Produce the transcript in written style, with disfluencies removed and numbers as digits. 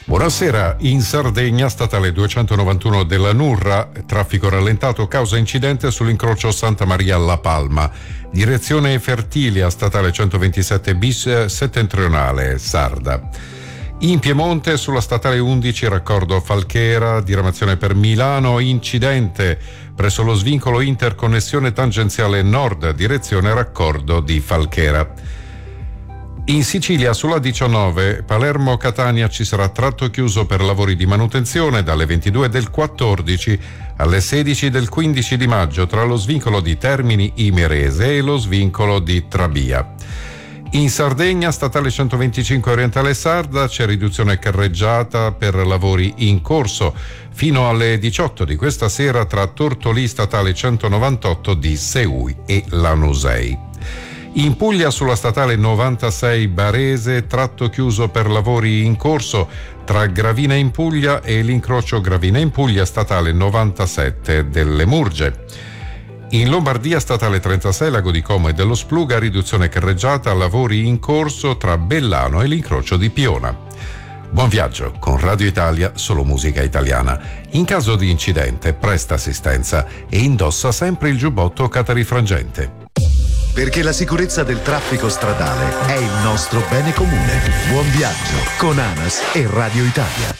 Buonasera. In Sardegna, statale 291 della Nurra, traffico rallentato causa incidente sull'incrocio Santa Maria alla Palma. Direzione Fertilia, statale 127 bis settentrionale Sarda. In Piemonte, sulla statale 11, raccordo Falchera, diramazione per Milano, incidente presso lo svincolo interconnessione tangenziale nord, direzione raccordo di Falchera. In Sicilia, sulla 19, Palermo-Catania, ci sarà tratto chiuso per lavori di manutenzione dalle 22 del 14 alle 16 del 15 di maggio tra lo svincolo di Termini Imerese e lo svincolo di Trabia. In Sardegna, statale 125 Orientale Sarda, c'è riduzione carreggiata per lavori in corso fino alle 18 di questa sera tra Tortolì, statale 198 di Seui e Lanusei. In Puglia, sulla statale 96 Barese, tratto chiuso per lavori in corso tra Gravina in Puglia e l'incrocio Gravina in Puglia, statale 97 delle Murge. In Lombardia, statale 36 Lago di Como e dello Spluga, riduzione carreggiata, lavori in corso tra Bellano e l'incrocio di Piona. Buon viaggio con Radio Italia, solo musica italiana. In caso di incidente, presta assistenza e indossa sempre il giubbotto catarifrangente. Perché la sicurezza del traffico stradale è il nostro bene comune. Buon viaggio con ANAS e Radio Italia.